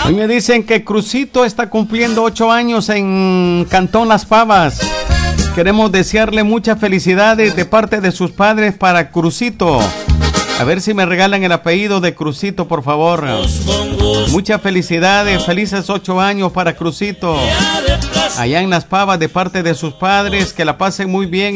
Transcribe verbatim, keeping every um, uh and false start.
Hoy me dicen que Crucito está cumpliendo ocho años en Cantón Las Pavas. Queremos desearle muchas felicidades de parte de sus padres para Crucito. A ver si me regalan el apellido de Crucito, por favor. Muchas felicidades, felices ocho años para Crucito. Allá en Las Pavas de parte de sus padres, que la pasen muy bien.